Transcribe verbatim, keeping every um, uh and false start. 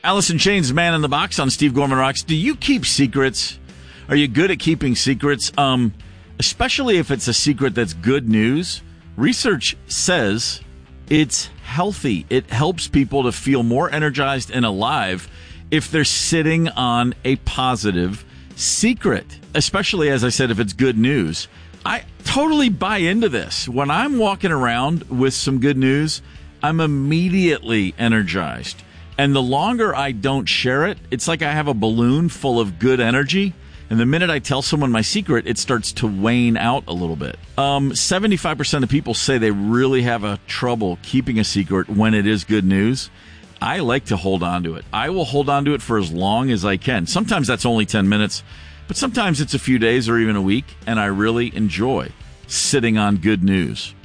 Alice in Chains, Man in the Box on Steve Gorman Rocks. Do you keep secrets? Are you good at keeping secrets? Um, especially if it's a secret that's good news. Research says it's healthy. It helps people to feel more energized and alive if they're sitting on a positive secret, especially, as I said, if it's good news. I totally buy into this. When I'm walking around with some good news, I'm immediately energized. And the longer I don't share it, it's like I have a balloon full of good energy. And the minute I tell someone my secret, it starts to wane out a little bit. Um, seventy-five percent of people say they really have a trouble keeping a secret when it is good news. I like to hold on to it. I will hold on to it for as long as I can. Sometimes that's only ten minutes, but sometimes it's a few days or even a week, and I really enjoy sitting on good news.